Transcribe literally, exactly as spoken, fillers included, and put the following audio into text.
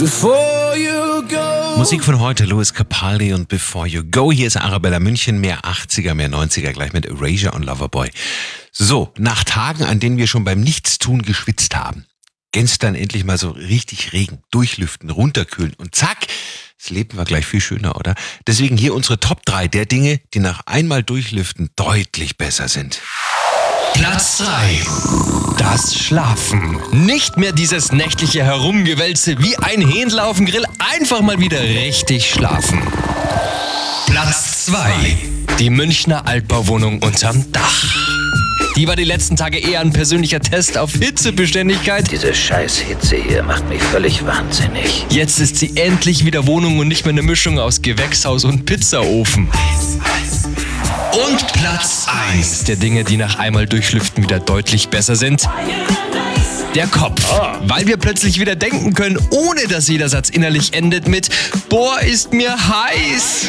Before you go. Musik von heute, Louis Capaldi und Before You Go. Hier ist Arabella München, mehr achtziger, mehr neunziger, gleich mit Erasure und Loverboy. So, nach Tagen, an denen wir schon beim Nichtstun geschwitzt haben, gestern endlich mal so richtig Regen, durchlüften, runterkühlen und zack, das Leben war gleich viel schöner, oder? Deswegen hier unsere Top drei der Dinge, die nach einmal Durchlüften deutlich besser sind. Platz drei. Das Schlafen. Nicht mehr dieses nächtliche Herumgewälze wie ein Händel auf dem Grill. Einfach mal wieder richtig schlafen. Platz zwei. Die Münchner Altbauwohnung unterm Dach. Die war die letzten Tage eher ein persönlicher Test auf Hitzebeständigkeit. Diese Scheißhitze hier macht mich völlig wahnsinnig. Jetzt ist sie endlich wieder Wohnung und nicht mehr eine Mischung aus Gewächshaus und Pizzaofen. Und Platz eins der Dinge, die nach einmal Durchlüften wieder deutlich besser sind. Der Kopf. Weil wir plötzlich wieder denken können, ohne dass jeder Satz innerlich endet mit Boah, ist mir heiß.